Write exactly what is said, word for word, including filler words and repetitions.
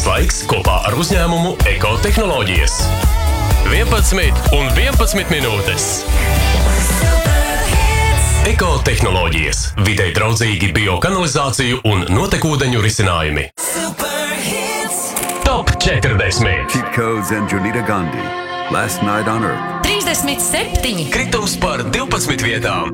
laiks kopā ar uzņēmumu Ekotehnoloģijas. vienpadsmit un vienpadsmit minūtes. Ekotehnoloģijas. Videi draudzīgi biokanalizāciju un notekūdeņu risinājumi. Top četrdesmit. Cheat codes and Junita Gandhi. Last night on Earth. trīsdesmit septiņi. Kritums par divpadsmit vietām.